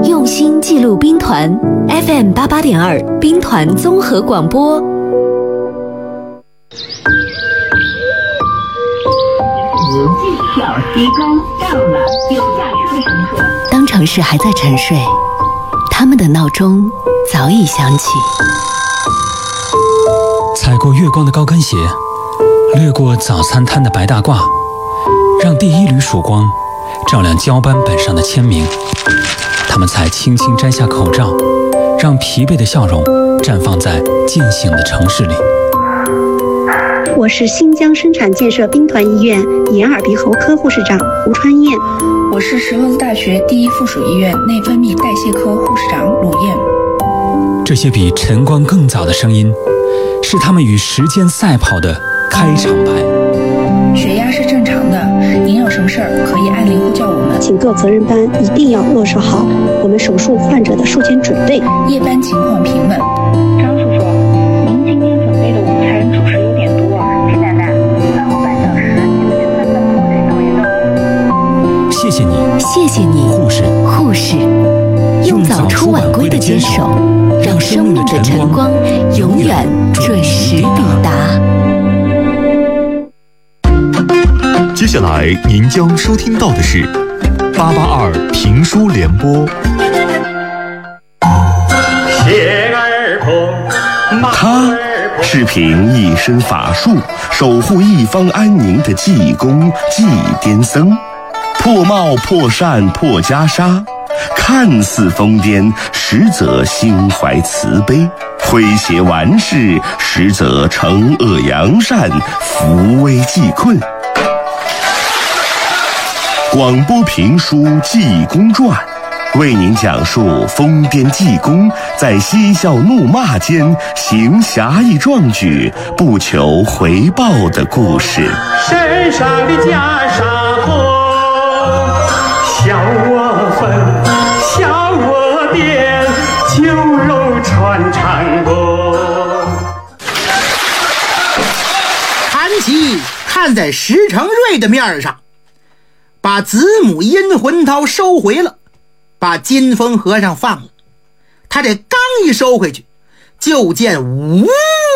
用心记录兵团 FM88.2 兵团综合广播。 小西沟到了，有驾车乘坐。 当城市还在沉睡，他们的闹钟早已响起。 踩过月光的高跟鞋，掠过早餐摊的白大褂，让第一缕曙光照亮交班本上的签名。他们才轻轻摘下口罩，让疲惫的笑容绽放在渐醒的城市里。 我是新疆生产建设兵团医院眼耳鼻喉科护士长胡川燕。 我是石河子大学第一附属医院内分泌代谢科护士长鲁燕。 这些比晨光更早的声音，是他们与时间赛跑的开场白。 血压是正常的，您有什么事儿可以按铃呼叫我们。 请各责任班一定要落实好我们手术患者的术前准备。 夜班情况平稳。 张叔叔，您今天准备的午餐主食有点多。 金奶奶，饭后半小时，你们就分工去走一走。 谢谢你， 谢谢你，护士，用早出晚归的坚守，让生命的晨光永远准时抵达。 接下来您将收听到的是882评书联播。他是凭一身法术守护一方安宁的济公济癫僧，破帽破扇破袈裟，看似疯癫，实则心怀慈悲，诙谐玩世，实则惩恶扬善，扶危济困。广播评书《济公传》，为您讲述疯癫济公在嬉笑怒骂间行侠义壮举，不求回报的故事。 身上的袈裟红，笑我粉，笑我癫，酒肉穿肠弓。 韩琦看在石成瑞的面上，把子母阴魂桃收回了，把金风和尚放了。他这刚一收回去，就见呜，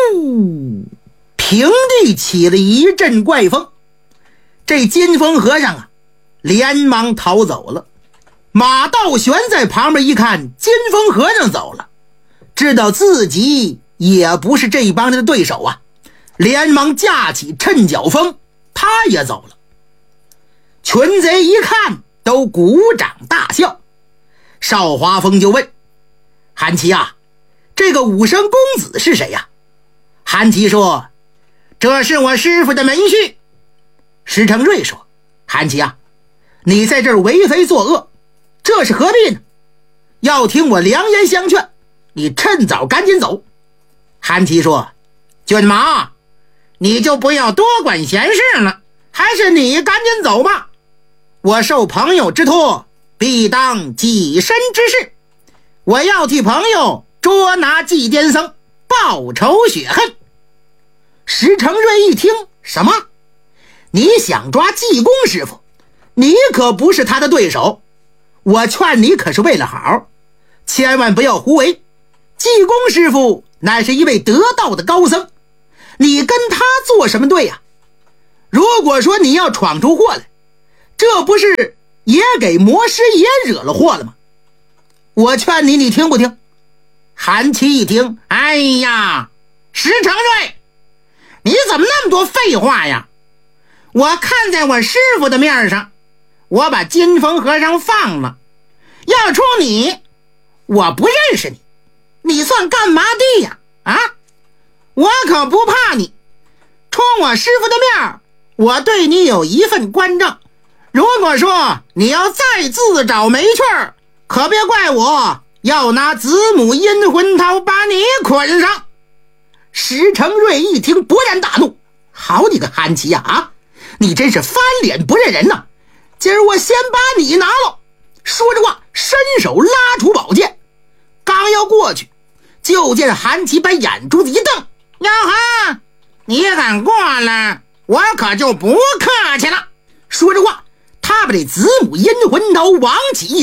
平地起了一阵怪风。这金风和尚啊，连忙逃走了。马道玄在旁边一看金风和尚走了，知道自己也不是这帮人的对手啊，连忙架起趁脚风，他也走了。群贼一看都鼓掌大笑。邵华峰就问韩琦啊，这个武生公子是谁呀？韩琦说，这是我师父的门婿。石成瑞说，韩琦啊，你在这儿为非作恶，这是何必呢？要听我良言相劝，你趁早赶紧走。韩琦说，卷毛，你就不要多管闲事了，还是你赶紧走吧。我受朋友之托，必当己身之事，我要替朋友捉拿济癫僧，报仇雪恨。石成瑞一听，什么？你想抓济公师傅？你可不是他的对手，我劝你可是为了好，千万不要胡为。济公师傅乃是一位得道的高僧，你跟他做什么对呀？如果说你要闯出祸来，这不是也给魔师爷惹了祸了吗？我劝你，你听不听？韩琦一听，哎呀，石成瑞，你怎么那么多废话呀？我看在我师父的面上，我把金风和尚放了。要出你，我不认识你，你算干嘛的呀？啊，我可不怕你。出我师父的面，我对你有一份关照。如果说你要再自找没趣儿，可别怪我要拿子母阴魂桃把你捆上。石成瑞一听勃然大怒，好你个韩琦啊，你真是翻脸不认人呐！今儿我先把你拿了。说着话，伸手拉出宝剑，刚要过去，就见韩琦把眼珠子一瞪，哟呵，你敢过来，我可就不客气了。说着话，他把这子母阴魂桃往起一扔，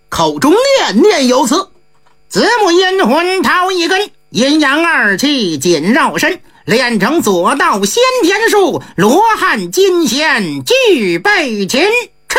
口中念念有词：子母阴魂桃一根，阴阳二气紧绕身，练成左道先天术，罗汉金仙俱备擒。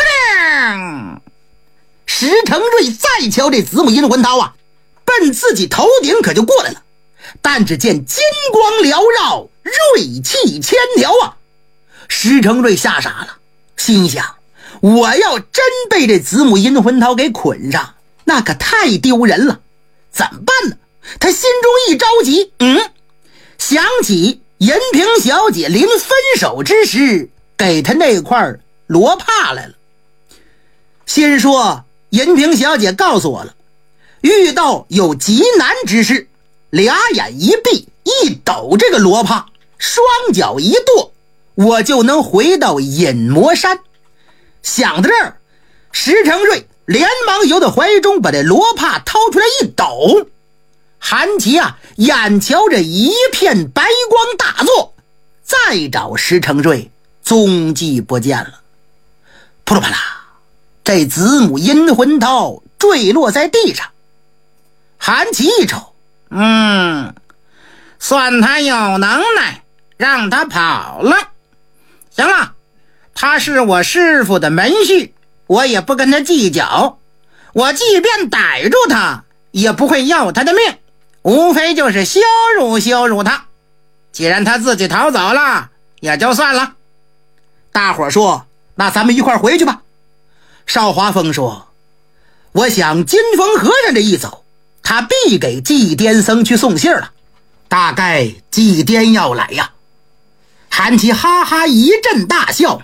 石成瑞再瞧这子母阴魂桃啊，奔自己头顶可就过来了。但只见金光缭绕，锐气千条啊！石成瑞吓傻了，心想：我要真被这子母阴魂桃给捆上，那可太丢人了，怎么办呢？他心中一着急，想起银萍小姐临分手之时给他那块罗帕来了，心说银萍小姐告诉我了，遇到有极难之事，俩眼一闭，一抖这个罗帕，双脚一跺，我就能回到隐魔山。想到这儿，石成瑞连忙由他怀中把这罗帕掏出来一抖，韩琦啊，眼瞧着一片白光大作，再找石成瑞踪迹不见了。扑噜啪啦，这子母阴魂桃坠落在地上。韩琦一瞅，算他有能耐，让他跑了。行了，他是我师父的门婿，我也不跟他计较。我即便逮住他，也不会要他的命，无非就是羞辱他。既然他自己逃走了，也就算了。大伙说，那咱们一块回去吧。邵华峰说，我想金峰和尚这一走，他必给祭奠僧去送信了，大概祭奠要来呀。韩琦哈哈一阵大笑，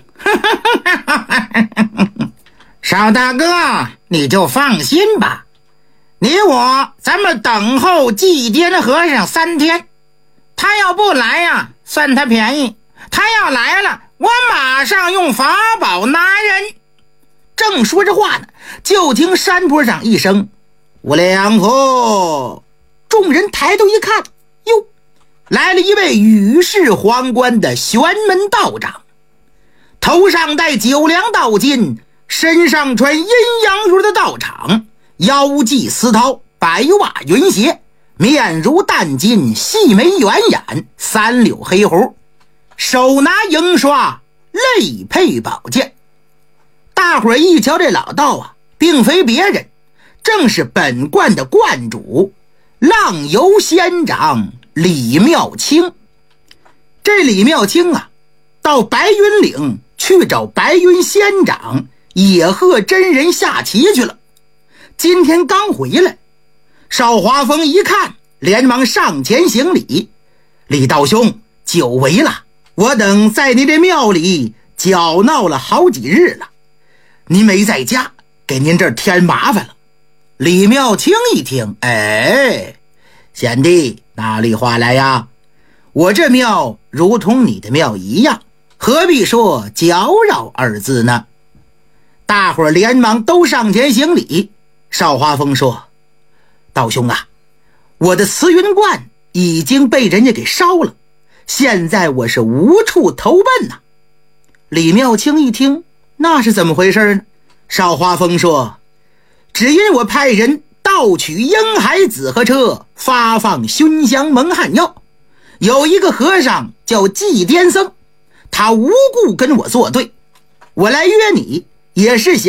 邵大哥，你就放心吧，你我咱们等候祭奠和尚3天，他要不来呀，算他便宜；他要来了，我马上用法宝拿人。正说着话呢，就听山坡上一声无量佛，众人抬头一看，哟，来了一位羽饰皇冠的玄门道长，头上戴9梁道巾，身上穿阴阳如的道场，腰系丝绦，白袜云鞋，面如淡金，细眉圆眼，3绺黑胡，手拿银刷，肋佩宝剑。大伙儿一瞧这老道啊，并非别人，正是本观的观主浪游仙长李妙清。这李妙清啊，到白云岭去找白云仙长野鹤真人下棋去了，今天刚回来。邵华峰一看，连忙上前行礼：李道兄，久违了，我等在您这庙里搅闹了好几日了，您没在家，给您这儿添麻烦了。李妙清一听，贤弟哪里话来呀？我这庙如同你的庙一样，何必说搅扰二字呢？大伙儿连忙都上前行礼。邵华峰说，道兄啊，我的慈云观已经被人家给烧了，现在我是无处投奔呐。李妙清一听，那是怎么回事呢？邵华峰说，只因我派人盗取婴孩子和车，发放熏香蒙汗药，有一个和尚叫祭奠僧，他无故跟我作对，我来约你也是想